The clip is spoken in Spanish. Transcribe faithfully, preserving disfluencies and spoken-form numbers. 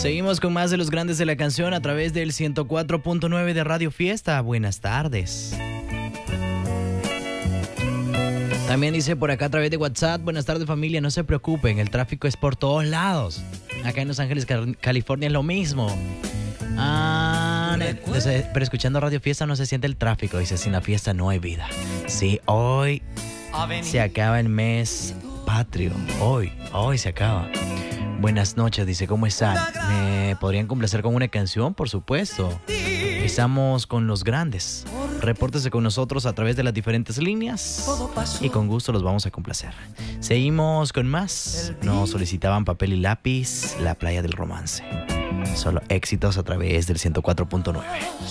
Seguimos con más de los grandes de la canción a través del ciento cuatro punto nueve de Radio Fiesta. Buenas tardes. También dice por acá a través de WhatsApp: buenas tardes familia, no se preocupen, el tráfico es por todos lados. Acá en Los Ángeles, California es lo mismo. Ah, pero escuchando Radio Fiesta no se siente el tráfico. Dice, sin la fiesta no hay vida. Sí, hoy se acaba el mes patrio. Hoy, hoy se acaba. Buenas noches, dice, ¿cómo están? ¿Me podrían complacer con una canción? Por supuesto. Estamos con los grandes. Repórtese con nosotros a través de las diferentes líneas y con gusto los vamos a complacer. Seguimos con más. Nos solicitaban Papel y Lápiz, La Playa del Romance. Solo éxitos a través del ciento cuatro punto nueve.